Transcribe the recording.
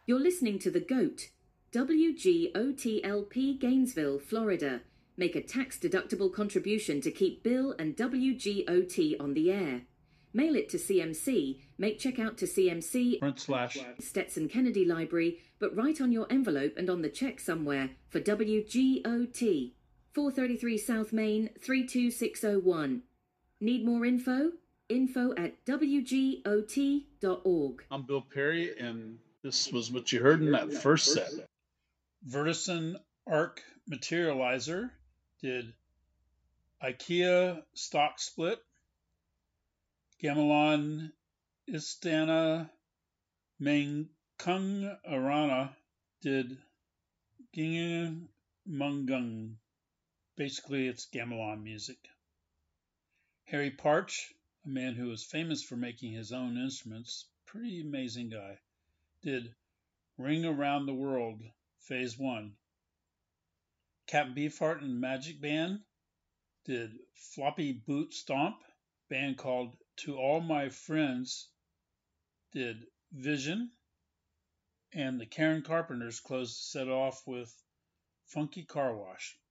You're listening to The GOAT, WGOTLP Gainesville, Florida. Make a tax-deductible contribution to keep Bill and WGOT on the air. Mail it to CMC, make check out to CMC, Stetson Kennedy Library, but write on your envelope and on the check somewhere for WGOT. 433 South Main, 32601. Need more info? info@wgot.org. I'm Bill Perry, and this was what you heard in that first set. Vertison Arc Materializer did IKEA Stock Split. Gamelan Istana Mangkung Arana did Gingang Mungung. Basically, it's gamelan music. Harry Parch, a man who is famous for making his own instruments, pretty amazing guy, did Ring Around the World, Phase 1. Captain Beefheart and Magic Band did Floppy Boot Stomp. Band called To All My Friends did Vision. And the Karen Carpenters closed the set off with Funky Car Wash.